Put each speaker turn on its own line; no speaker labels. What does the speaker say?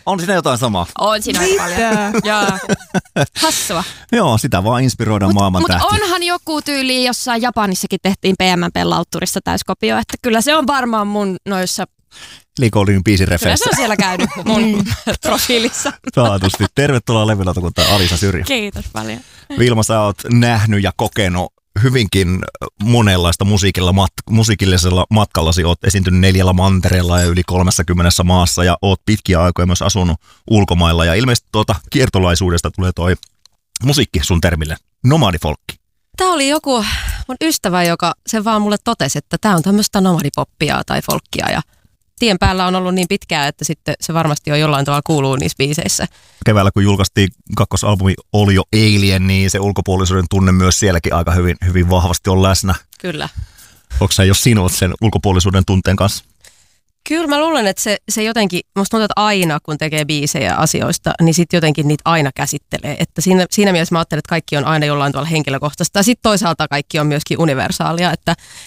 On siinä jotain samaa.
On siinä paljon. Joo. Hassua.
Joo, sitä vaan inspiroidaan maailman
Mutta
tähtiä.
onhan joku tyyli, jossain Japanissakin tehtiin PMMP-lautturissa täyskopio, että kyllä se on varmaan mun noissa...
Liikoolin
Kyllä
biisirefeissä.
se on siellä käynyt mun profiilissa.
Taatusti. Tervetuloa levylautakuntaan Alisa Syrjä.
Kiitos paljon.
Vilma, sä oot nähnyt ja kokenut hyvinkin monenlaista musiikillisella matkallasi. Oot esiintynyt 4 mantereella ja yli 30 maassa ja oot pitkiä aikoja myös asunut ulkomailla. Ja ilmeisesti kiertolaisuudesta tulee toi musiikki sun termille. Nomadifolkki.
Tämä oli joku mun ystävä, joka sen vaan mulle totesi, että tämä on tämmöistä nomadipoppia tai folkkia ja tien päällä on ollut niin pitkään, että sitten se varmasti on jollain tavalla kuuluu niissä biiseissä.
Keväällä kun julkaistiin kakkosalbumi Oli jo Alien, niin se ulkopuolisuuden tunne myös sielläkin aika hyvin vahvasti on läsnä.
Kyllä.
Onko sä jo sinut sen ulkopuolisuuden tunteen kanssa?
Kyllä mä luulen, että se jotenkin, musta tuntuu, että aina kun tekee biisejä asioista, niin sitten jotenkin niitä aina käsittelee. Että siinä mielessä mä ajattelen, että kaikki on aina jollain tavalla henkilökohtaista. Ja sitten toisaalta kaikki on myöskin universaalia, että